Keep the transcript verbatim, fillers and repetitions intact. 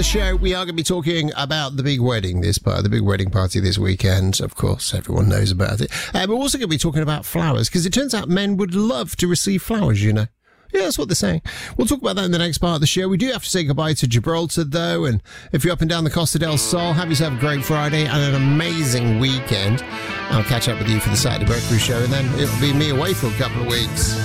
Show, we are going to be talking about the big wedding this part, the big wedding party this weekend. Of course, everyone knows about it. Uh, we're also going to be talking about flowers, because it turns out men would love to receive flowers, you know. Yeah, that's what they're saying. We'll talk about that in the next part of the show. We do have to say goodbye to Gibraltar, though, and if you're up and down the Costa del Sol, have yourself a great Friday and an amazing weekend. I'll catch up with you for the Saturday Breakfast Show, and then it'll be me away for a couple of weeks.